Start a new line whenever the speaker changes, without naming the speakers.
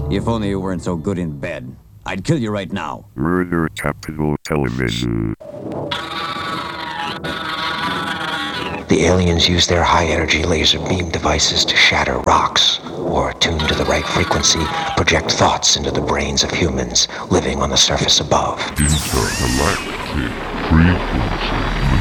If only you weren't so good in bed. I'd kill you right now.
Murder Capital Television.
The aliens use their high-energy laser beam devices to shatter rocks, or, tuned to the right frequency, project thoughts into the brains of humans living on the surface above.
Intergalactic frequency